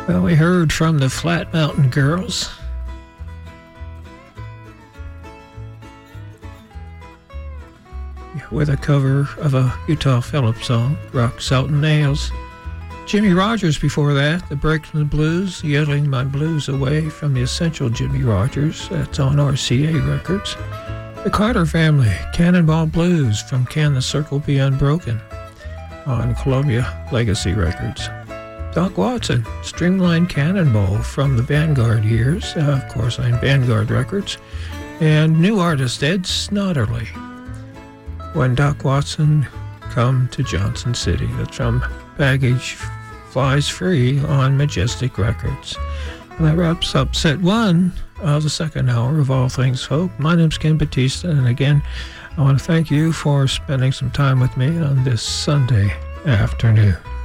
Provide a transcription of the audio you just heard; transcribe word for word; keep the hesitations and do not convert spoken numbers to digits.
Well, we heard from the Flat Mountain Girls. With a cover of a Utah Phillips song, Rock, Salt, and Nails. Jimmy Rogers before that, The Breaking Blues, Yodeling My Blues Away from the Essential Jimmy Rogers. That's on R C A Records. The Carter Family, Cannonball Blues from Can the Circle Be Unbroken on Columbia Legacy Records. Doc Watson, Streamline Cannonball from the Vanguard years, uh, of course on Vanguard Records. And new artist Ed Snodderly, When Doc Watson Come to Johnson City. That's from Baggage Flies Free on Majestic Records. And that wraps up set one of the second hour of All Things Folk. My name's Ken Batista, and again, I want to thank you for spending some time with me on this Sunday afternoon.